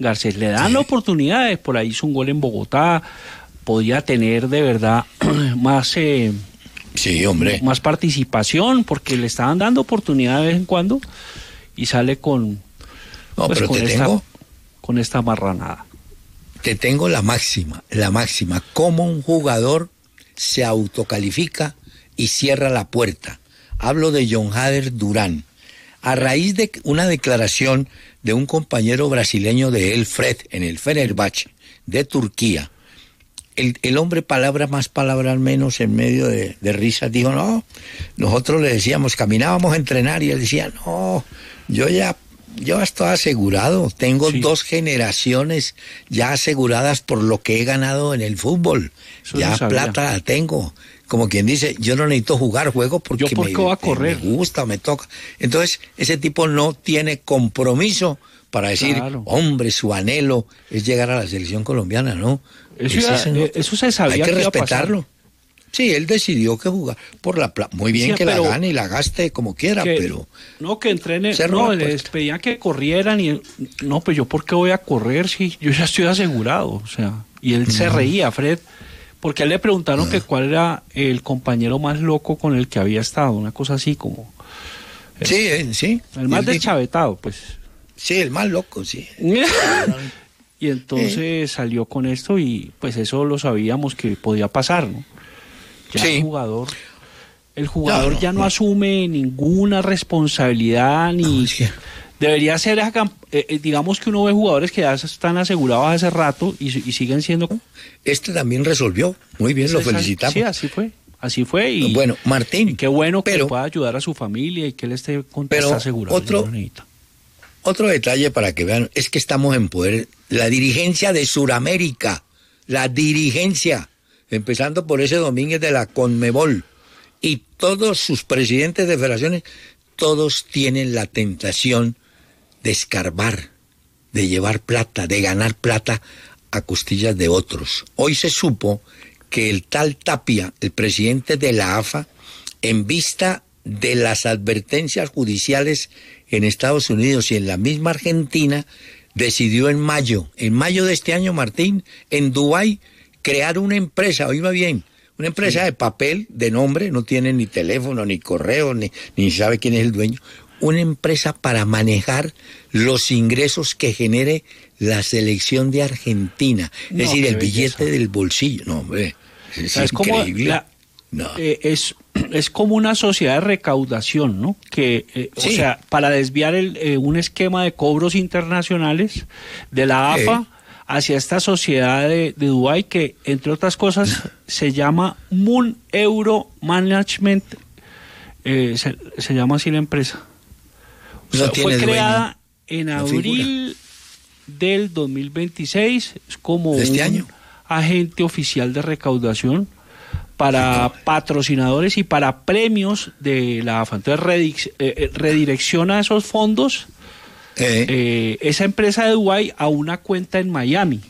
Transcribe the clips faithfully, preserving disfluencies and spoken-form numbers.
Garcés. Le dan Sí. la oportunidad, por ahí hizo un gol en Bogotá, podía tener de verdad más, eh, Sí, hombre. más participación, porque le estaban dando oportunidad de vez en cuando y sale con, No, pues, pero con, te esta, tengo, con esta marranada. te tengo la máxima, la máxima. Cómo un jugador se autocalifica y cierra la puerta. Hablo de John Hader Durán. A raíz de una declaración de un compañero brasileño de él, Fred, en el Fenerbahce de Turquía, el, el hombre, palabra más, palabra menos, en medio de, de risas, dijo, no, nosotros le decíamos, caminábamos a entrenar y él decía, no, yo ya, yo estoy asegurado, tengo Sí. dos generaciones ya aseguradas por lo que he ganado en el fútbol, Eso ya no sabía. plata la tengo. Como quien dice, yo no necesito jugar, juego porque ¿Yo por qué me, voy a correr? me gusta, me toca. Entonces, ese tipo no tiene compromiso para decir, Claro. hombre, su anhelo es llegar a la selección colombiana, ¿no? Eso, Es ya- ese, ¿no? eh, eso se sabía Hay que, que iba a pasar. respetarlo. Sí, él decidió que jugar por la plata. Muy bien Sí, que pero la gane y la gaste como quiera, que- pero... No, que entrenen, Cerró no, la les puerta. pedían que corrieran y no, pues yo por qué voy a correr si yo ya estoy asegurado, o sea, y él se reía, Fred, porque a él le preguntaron que cuál era el compañero más loco con el que había estado, una cosa así como Sí, eh, sí. el más Él dijo- deschavetado, pues. Sí, el más loco, sí. Y entonces salió con esto y pues eso lo sabíamos que podía pasar, ¿no? Ya Sí. el jugador, el jugador No, no, ya no, no. asume ninguna responsabilidad ni No, es que- debería ser, esa cam- eh, eh, digamos que uno ve jugadores que ya están asegurados hace rato y, y siguen siendo. Este también resolvió. Muy bien, lo Esa- felicitamos. Sí, así fue, así fue y Bueno, Martín, y qué bueno que pero- pueda ayudar a su familia y que él esté con Pero está asegurado. otro- yo lo necesito. Otro detalle para que vean es que estamos en poder. La dirigencia de Suramérica, la dirigencia, empezando por ese Domínguez de la Conmebol y todos sus presidentes de federaciones, todos tienen la tentación de escarbar, de llevar plata, de ganar plata a costillas de otros. Hoy se supo que el tal Tapia, el presidente de la A F A, en vista de las advertencias judiciales en Estados Unidos y en la misma Argentina, decidió en mayo, en mayo de este año, Martín, en Dubái, crear una empresa, oiga bien, una empresa sí. de papel, de nombre, no tiene ni teléfono, ni correo, ni, ni sabe quién es el dueño, una empresa para manejar los ingresos que genere la selección de Argentina, es No, decir, el belleza. billete del bolsillo, no, hombre, es, es increíble. Como la, no. eh, es, es como una sociedad de recaudación, ¿no? Que, eh, Sí. o sea, para desviar el, eh, un esquema de cobros internacionales de la A F A Sí. hacia esta sociedad de, de Dubái que, entre otras cosas, se llama Moon Euro Management, eh, se, se llama así la empresa. O sea, No tiene fue dueño, creada en no abril del dos mil veintiséis, es como ¿De este un año? agente oficial de recaudación para patrocinadores y para premios de la A F A. Entonces redic- eh, redirecciona esos fondos, Eh, eh, esa empresa de Dubái, a una cuenta en Miami.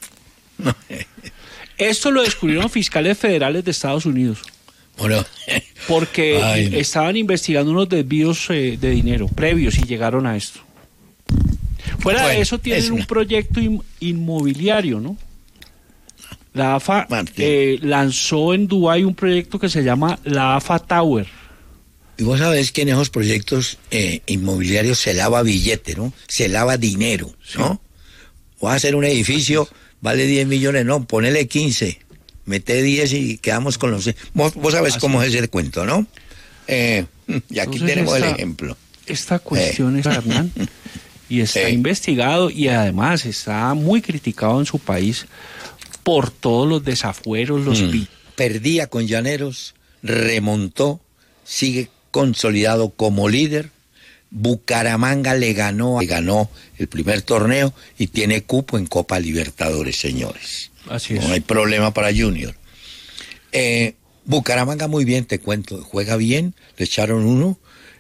Esto lo descubrieron fiscales federales de Estados Unidos, bueno, porque Ay, no. estaban investigando unos desvíos eh, de dinero previos y llegaron a esto. Fuera Bueno, de eso tienen es un una- proyecto in- inmobiliario, ¿no? La A F A Martín. eh, lanzó en Dubái un proyecto que se llama la A F A Tower. y vos sabés que en esos proyectos eh, inmobiliarios se lava billete, ¿no? Se lava dinero, ¿no? Vas a hacer un edificio, vale diez millones, no, ponele quince, mete diez y quedamos con los... Vos, vos sabés Así. cómo es ese cuento, ¿no? Eh, y aquí Entonces, tenemos el esta- ejemplo. Esta cuestión es, Hernán, y está Eh. investigado y además está muy criticado en su país por todos los desafueros, los Mm. pi- Perdía con Llaneros, remontó, sigue consolidado como líder. Bucaramanga le ganó, le ganó el primer torneo y tiene cupo en Copa Libertadores, señores. Así es. No hay problema para Junior. Eh, Bucaramanga muy bien, te cuento, juega bien, le echaron uno